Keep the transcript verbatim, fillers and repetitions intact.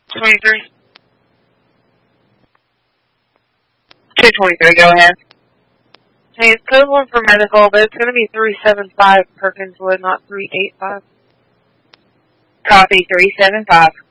twenty-three. two twenty-three, go ahead. Hey, it's code one for medical, but it's going to be three seven five Perkinswood, not three eight five. Copy, three seven five.